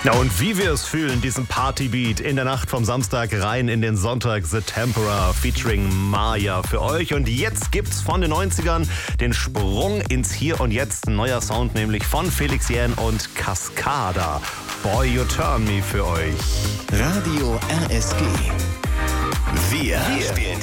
Ja, und wie wir es fühlen, diesen Partybeat in der Nacht vom Samstag rein in den Sonntag, The Tempera featuring Maya für euch. Und jetzt gibt's von den 90ern den Sprung ins Hier und Jetzt. Ein neuer Sound, nämlich von Felix Jähn und Cascada. Boy, You Turn Me für euch. Radio RSG. Wir spielen